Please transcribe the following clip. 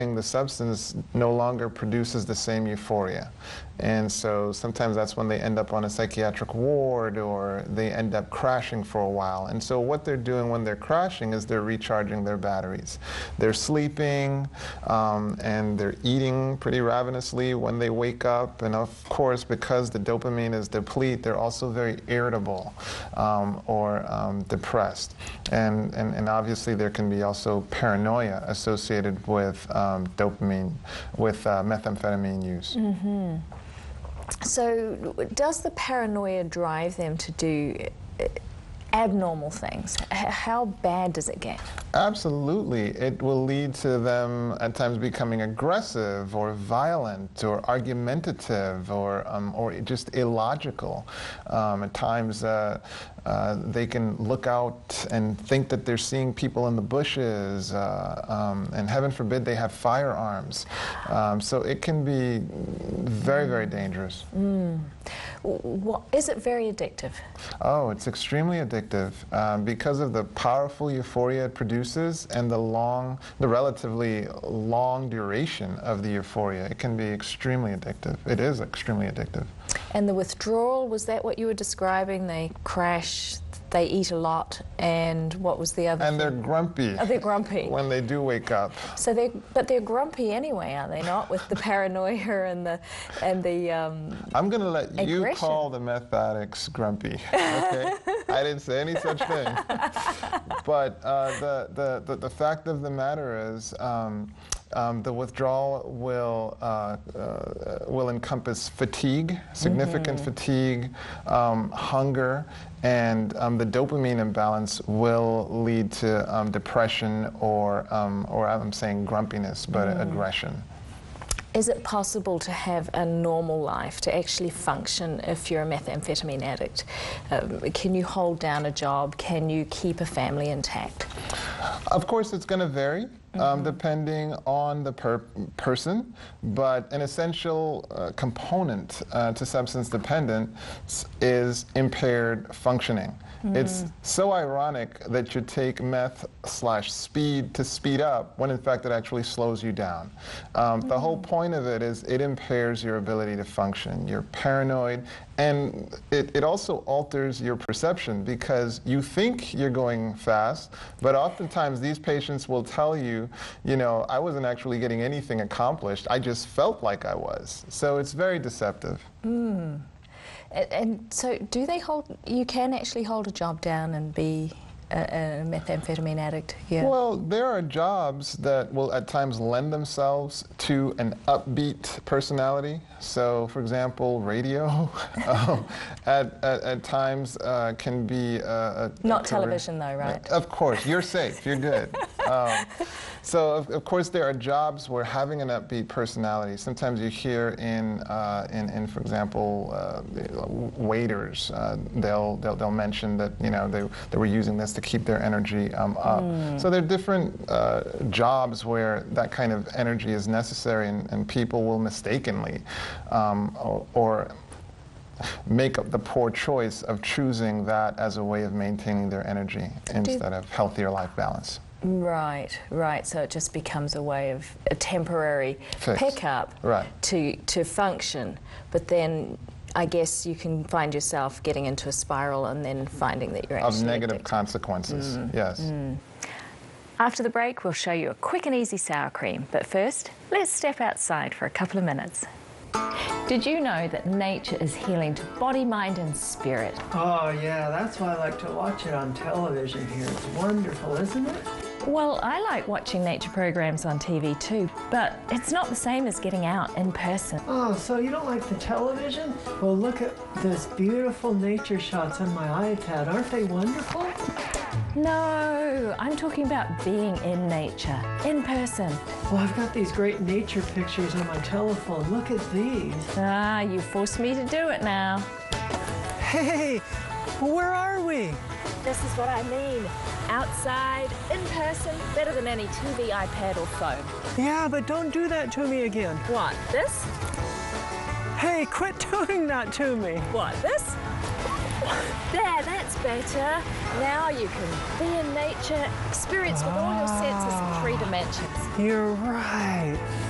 the substance no longer produces the same euphoria. And so sometimes that's when they end up on a psychiatric ward or they end up crashing for a while. And so what they're doing when they're crashing is they're recharging their batteries. They're sleeping and they're eating pretty ravenously when they wake up. And of course, because the dopamine is depleted, they're also very irritable or depressed. And obviously there can be also paranoia associated with dopamine, with methamphetamine use. Mm-hmm. So does the paranoia drive them to do abnormal things? How bad does it get? Absolutely. It will lead to them at times becoming aggressive or violent or argumentative or just illogical. At times they can look out and think that they're seeing people in the bushes, and heaven forbid they have firearms. So it can be very, very dangerous. Is it very addictive? Oh, it's extremely addictive because of the powerful euphoria it produces and the relatively long duration of the euphoria. It can be extremely addictive. It is extremely addictive. And the withdrawal, was that what you were describing? They crash, they eat a lot, and what was the other thing? And they're grumpy. Oh, they're grumpy. When they do wake up. So they're grumpy anyway, are they not? With the paranoia and the I'm going to let you aggression. call the meth addicts grumpy. Okay? I didn't say any such thing. But the fact of the matter is, the withdrawal will encompass fatigue, significant fatigue, hunger, and the dopamine imbalance will lead to depression or I'm saying grumpiness, but aggression. Is it possible to have a normal life, to actually function if you're a methamphetamine addict? Can you hold down a job? Can you keep a family intact? Of course, it's going to vary. Depending on the person, but an essential component to substance dependence is impaired functioning. It's so ironic that you take meth/speed to speed up when in fact it actually slows you down. The whole point of it is it impairs your ability to function. You're paranoid, and it also alters your perception because you think you're going fast, but oftentimes these patients will tell you, you know, I wasn't actually getting anything accomplished, I just felt like I was. So it's very deceptive. And so you can actually hold a job down and be a methamphetamine addict? Yeah. Well, there are jobs that will at times lend themselves to an upbeat personality. So, for example, radio at times can be not television, though, right? Of course, you're safe. You're good. So, of course, there are jobs where having an upbeat personality. Sometimes you hear in for example, waiters. They'll mention that they were using this to keep their energy up. So there are different jobs where that kind of energy is necessary, and people will mistakenly or make up the poor choice of choosing that as a way of maintaining their energy instead of healthier life balance. Right, right. So it just becomes a way of a temporary pickup to function, but then I guess you can find yourself getting into a spiral and then finding that you're actually of negative addicted. Consequences. Yes. After the break, we'll show you a quick and easy sour cream. But first, let's step outside for a couple of minutes. Did you know that nature is healing to body, mind, and spirit? Oh, yeah, that's why I like to watch it on television here. It's wonderful, isn't it? Well, I like watching nature programs on TV too, but it's not the same as getting out in person. Oh, so you don't like the television? Well, look at those beautiful nature shots on my iPad. Aren't they wonderful? No, I'm talking about being in nature, in person. Well, I've got these great nature pictures on my telephone. Look at these. Ah, you forced me to do it now. Hey, where are we? This is what I mean. Outside, in person, better than any TV, iPad, or phone. Yeah, but don't do that to me again. What, this? Hey, quit doing that to me. What, this? There, that's better. Now you can be in nature, experience with all your senses in 3 dimensions. You're right.